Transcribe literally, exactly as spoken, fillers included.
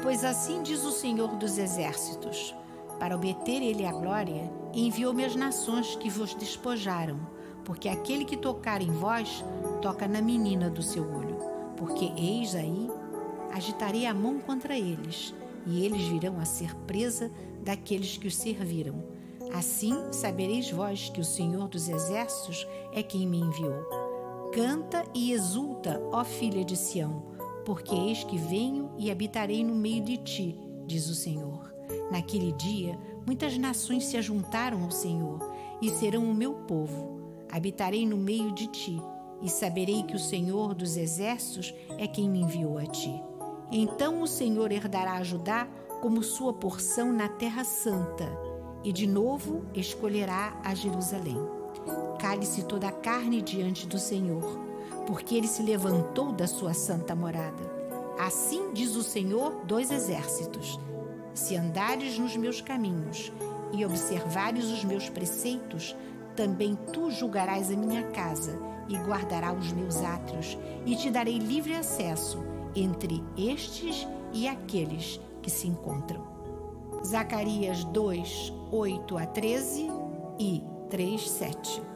Pois assim diz o Senhor dos Exércitos: para obter ele a glória, enviou-me as nações que vos despojaram, porque aquele que tocar em vós, toca na menina do seu olho. Porque eis aí, agitarei a mão contra eles, e eles virão a ser presa daqueles que os serviram. Assim sabereis vós que o Senhor dos Exércitos é quem me enviou. Canta e exulta, ó filha de Sião, porque eis que venho e habitarei no meio de ti, diz o Senhor. Naquele dia, muitas nações se ajuntaram ao Senhor e serão o meu povo. Habitarei no meio de ti e saberei que o Senhor dos Exércitos é quem me enviou a ti. Então o Senhor herdará a Judá como sua porção na terra santa e de novo escolherá a Jerusalém. Cale-se toda a carne diante do Senhor, porque ele se levantou da sua santa morada. Assim diz o Senhor dos Exércitos: se andares nos meus caminhos e observares os meus preceitos, também tu julgarás a minha casa e guardarás os meus átrios, e te darei livre acesso entre estes e aqueles que se encontram. Zacarias dois, oito a treze e três, sete.